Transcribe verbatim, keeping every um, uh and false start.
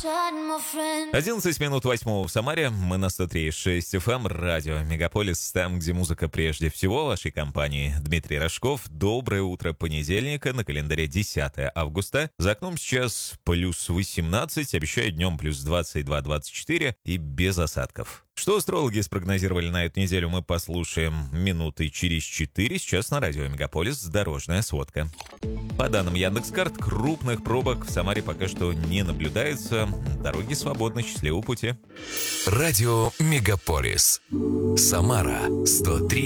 одиннадцать минут восьмого в Самаре. Мы на сто три и шесть эф эм, радио Мегаполис, там, где музыка прежде всего. Вашей компании Дмитрий Рожков. Доброе утро понедельника, на календаре десятое августа. За окном сейчас плюс восемнадцать, обещают днем плюс двадцать два двадцать четыре и без осадков. Что астрологи спрогнозировали на эту неделю, мы послушаем минуты через четыре. Сейчас на радио Мегаполис дорожная сводка. По данным Яндекс.Карт, крупных пробок в Самаре пока что не наблюдается. Дороги свободны, счастливого пути. Радио Мегаполис. Самара сто три